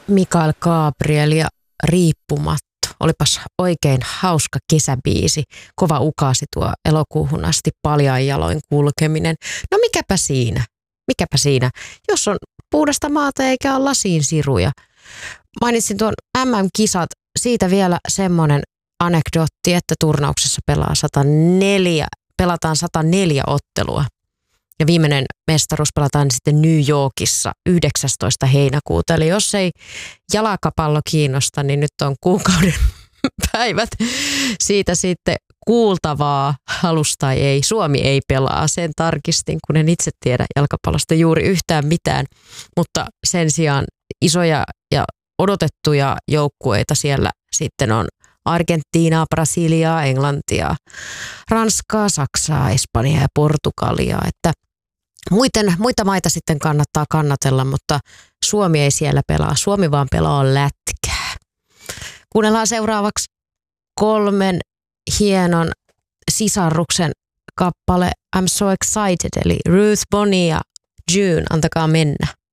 Mikael Gabriel ja Riippumatto. Olipas oikein hauska kesäbiisi. Kova ukasi tuo elokuuhun asti paljain jaloin kulkeminen. No mikäpä siinä? Mikäpä siinä? Jos on puhdasta maata eikä ole lasiin siruja. Mainitsin tuon MM-kisat. Siitä vielä semmoinen anekdootti, että turnauksessa pelataan 104 ottelua. Ja viimeinen mestaruus pelataan sitten New Yorkissa 19. heinäkuuta. Eli jos ei jalkapallo kiinnosta, niin nyt on kuukauden päivät siitä sitten kuultavaa, halus tai ei. Suomi ei pelaa, sen tarkistin, kun en itse tiedä jalkapallosta juuri yhtään mitään. Mutta sen sijaan isoja ja odotettuja joukkueita siellä sitten on Argentiinaa, Brasiliaa, Englantia, Ranskaa, Saksaa, Espanjaa ja Portugalia. Että muita maita sitten kannattaa kannatella, mutta Suomi ei siellä pelaa. Suomi vaan pelaa lätkää. Kuunnellaan seuraavaksi 3 hienon sisarruksen kappale I'm So Excited, eli Ruth Bonnie ja June, antakaa mennä.